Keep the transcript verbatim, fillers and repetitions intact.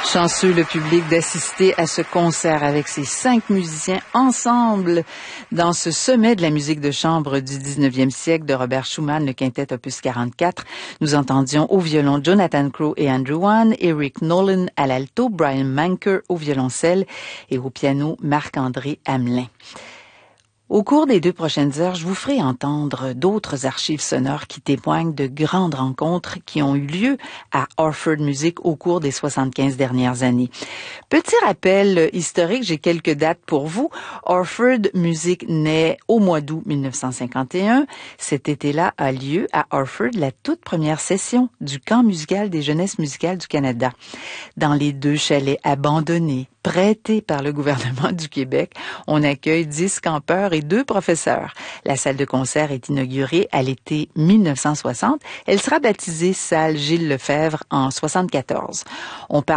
Chanceux le public d'assister à ce concert avec ces cinq musiciens ensemble dans ce sommet de la musique de chambre du dix-neuvième siècle de Robert Schumann, le quintet opus quarante-quatre. Nous entendions au violon Jonathan Crowe et Andrew Wan, Eric Nolan à l'alto, Brian Manker au violoncelle et au piano Marc-André Hamelin. Au cours des deux prochaines heures, je vous ferai entendre d'autres archives sonores qui témoignent de grandes rencontres qui ont eu lieu à Orford Music au cours des soixante-quinze dernières années. Petit rappel historique, j'ai quelques dates pour vous. Orford Music naît au mois d'août mille neuf cent cinquante et un. Cet été-là a lieu à Orford la toute première session du camp musical des jeunesses musicales du Canada. Dans les deux chalets abandonnés, prêtés par le gouvernement du Québec, on accueille dix campeurs et deux professeurs. La salle de concert est inaugurée à l'été mille neuf cent soixante. Elle sera baptisée salle Gilles Lefebvre en soixante-quatorze. On parle